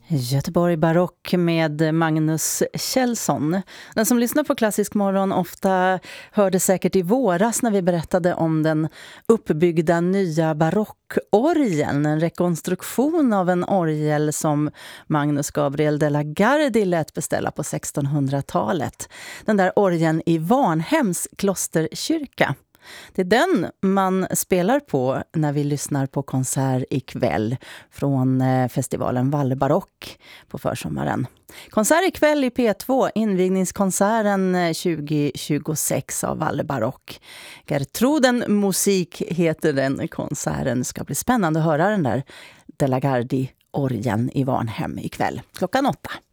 Göteborg barock med Magnus Kjellson. Den som lyssnar på Klassisk morgon ofta hörde säkert i våras när vi berättade om den uppbyggda nya barockorgeln. En rekonstruktion av en orgel som Magnus Gabriel de la Gardie lät beställa på 1600-talet. Den där orgeln i Varnhems klosterkyrka. Det är den man spelar på när vi lyssnar på konsert ikväll från festivalen Vallebarock på försommaren. Konsert ikväll i P2, invigningskonserten 2026 av Vallebarock. Gertruden Musik heter den konserten. Det ska bli spännande att höra den där de la Gardie-orgeln i Varnhem ikväll klockan 8.